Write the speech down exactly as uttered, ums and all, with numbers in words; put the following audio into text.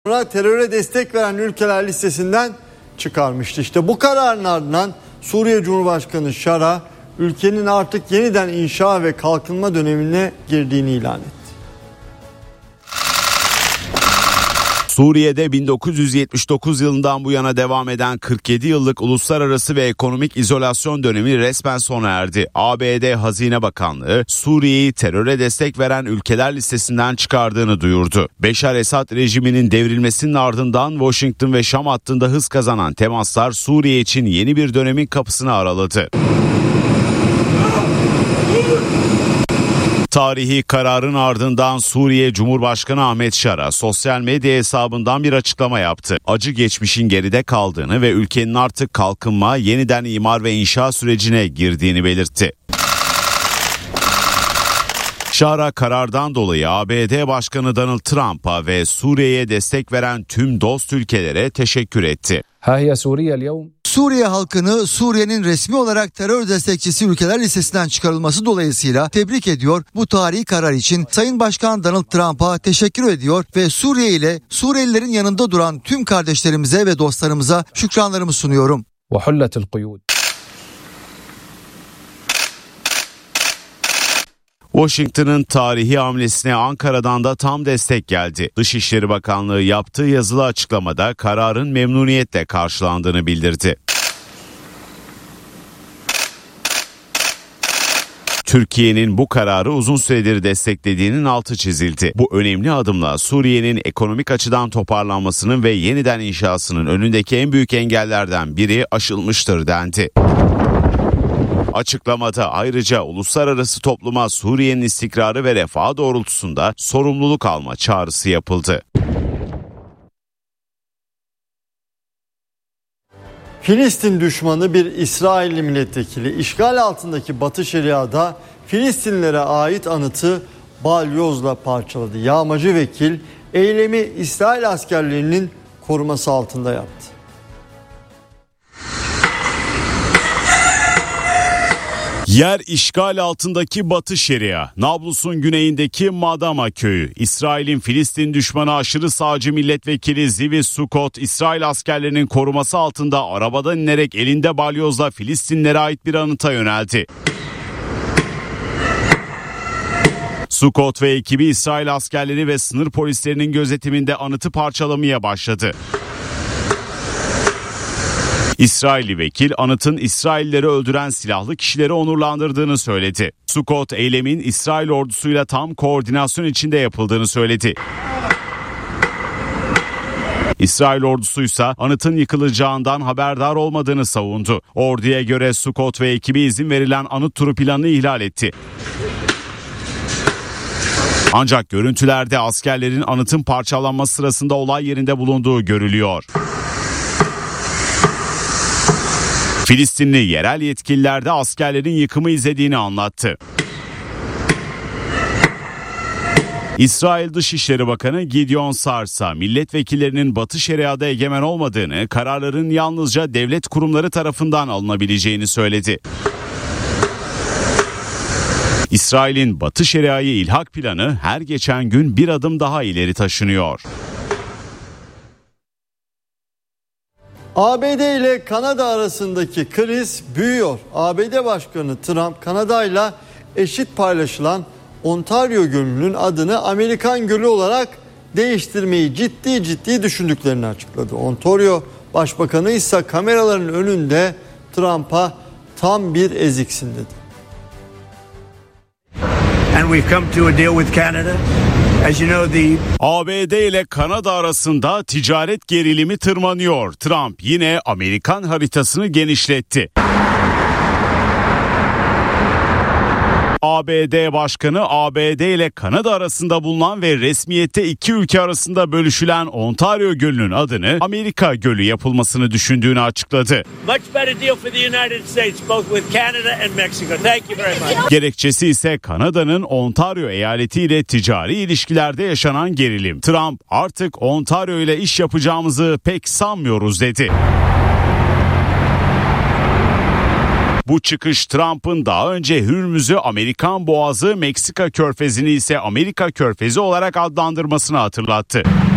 Sonra teröre destek veren ülkeler listesinden çıkarmıştı. İşte bu kararın ardından Suriye Cumhurbaşkanı Şara ülkenin artık yeniden inşa ve kalkınma dönemine girdiğini ilan etti. Suriye'de bin dokuz yüz yetmiş dokuz yılından bu yana devam eden kırk yedi yıllık uluslararası ve ekonomik izolasyon dönemi resmen sona erdi. A B D Hazine Bakanlığı Suriye'yi teröre destek veren ülkeler listesinden çıkardığını duyurdu. Beşar Esad rejiminin devrilmesinin ardından Washington ve Şam hattında hız kazanan temaslar Suriye için yeni bir dönemin kapısını araladı. Tarihi kararın ardından Suriye Cumhurbaşkanı Ahmet Şara sosyal medya hesabından bir açıklama yaptı. Acı geçmişin geride kaldığını ve ülkenin artık kalkınma, yeniden imar ve inşa sürecine girdiğini belirtti. Şara karardan dolayı A B D Başkanı Donald Trump'a ve Suriye'ye destek veren tüm dost ülkelere teşekkür etti. Suriye halkını Suriye'nin resmi olarak terör destekçisi ülkeler listesinden çıkarılması dolayısıyla tebrik ediyor. Bu tarihi karar için Sayın Başkan Donald Trump'a teşekkür ediyor ve Suriye ile Suriyelilerin yanında duran tüm kardeşlerimize ve dostlarımıza şükranlarımı sunuyorum. Washington'ın tarihi hamlesine Ankara'dan da tam destek geldi. Dışişleri Bakanlığı yaptığı yazılı açıklamada kararın memnuniyetle karşılandığını bildirdi. Türkiye'nin bu kararı uzun süredir desteklediğinin altı çizildi. Bu önemli adımla Suriye'nin ekonomik açıdan toparlanmasının ve yeniden inşasının önündeki en büyük engellerden biri aşılmıştır dendi. Açıklamada ayrıca uluslararası topluma Suriye'nin istikrarı ve refahı doğrultusunda sorumluluk alma çağrısı yapıldı. Filistin düşmanı bir İsrailli milletvekili işgal altındaki Batı Şeria'da Filistinlilere ait anıtı balyozla parçaladı. Yağmacı vekil eylemi İsrail askerlerinin koruması altında yaptı. Yer işgal altındaki Batı Şeria, Nablus'un güneyindeki Madama köyü. İsrail'in Filistin düşmanı aşırı sağcı milletvekili Zivi Sukkot, İsrail askerlerinin koruması altında arabadan inerek elinde balyozla Filistinlilere ait bir anıta yöneldi. Sukkot ve ekibi İsrail askerleri ve sınır polislerinin gözetiminde anıtı parçalamaya başladı. İsrailli vekil anıtın İsraillileri öldüren silahlı kişileri onurlandırdığını söyledi. Sukkot eylemin İsrail ordusuyla tam koordinasyon içinde yapıldığını söyledi. İsrail ordusuysa anıtın yıkılacağından haberdar olmadığını savundu. Orduya göre Sukkot ve ekibi izin verilen anıt turu planını ihlal etti. Ancak görüntülerde askerlerin anıtın parçalanması sırasında olay yerinde bulunduğu görülüyor. Filistinli yerel yetkililer de askerlerin yıkımı izlediğini anlattı. İsrail Dışişleri Bakanı Gideon Sa'ar milletvekillerinin Batı Şeria'da egemen olmadığını, kararların yalnızca devlet kurumları tarafından alınabileceğini söyledi. İsrail'in Batı Şeria'yı ilhak planı her geçen gün bir adım daha ileri taşınıyor. A B D ile Kanada arasındaki kriz büyüyor. A B D Başkanı Trump, Kanada ile eşit paylaşılan Ontario Gölü'nün adını Amerikan Gölü olarak değiştirmeyi ciddi ciddi düşündüklerini açıkladı. Ontario Başbakanı ise kameraların önünde Trump'a tam bir eziksin dedi. And we've come to a deal with Canada. As you know, the A B D ile Kanada arasında ticaret gerilimi tırmanıyor. Trump yine Amerikan haritasını genişletti. A B D Başkanı A B D ile Kanada arasında bulunan ve resmiyette iki ülke arasında bölüşülen Ontario Gölü'nün adını Amerika Gölü yapılmasını düşündüğünü açıkladı. Gerekçesi ise Kanada'nın Ontario eyaleti ile ticari ilişkilerde yaşanan gerilim. Trump artık Ontario ile iş yapacağımızı pek sanmıyoruz dedi. Bu çıkış Trump'ın daha önce Hürmüz'ü Amerikan Boğazı, Meksika Körfezi'ni ise Amerika Körfezi olarak adlandırmasını hatırlattı.